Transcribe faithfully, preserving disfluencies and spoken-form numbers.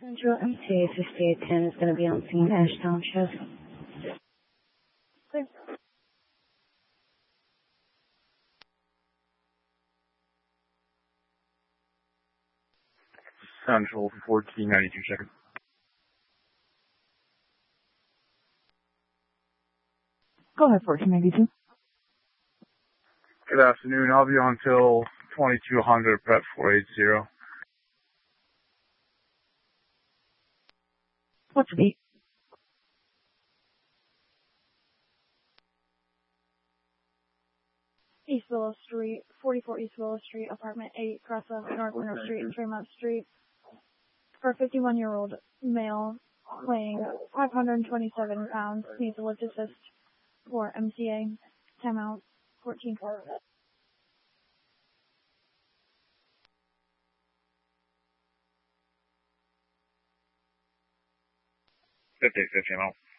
Central M C fifty-eight ten is going to be on scene at Ash Township. Clear. Central fourteen ninety-two, check. Go ahead, fourteen ninety-two. Good afternoon. I'll be on till twenty-two hundred, prep four eighty. What's the date? East Willow Street, forty-four East Willow Street, apartment eight, cross of North Winter Street and Fremont Street. For a fifty-one-year-old male weighing five hundred twenty-seven pounds, needs a lift assist for M C A. Timeout fourteen four. fifty fifty, I'm out.